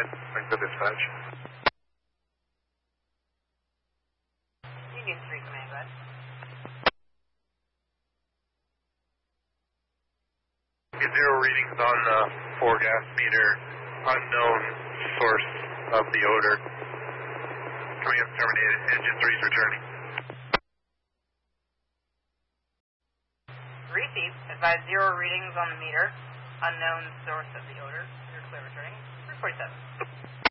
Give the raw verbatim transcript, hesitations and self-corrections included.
ahead. Thanks for dispatch. Union three, command, go ahead. Zero readings on the four gas meter, unknown source of the odor. Command terminated, engine three is returning. Received, advise zero readings on the meter, unknown source of the odor. You're clear returning. three forty-seven.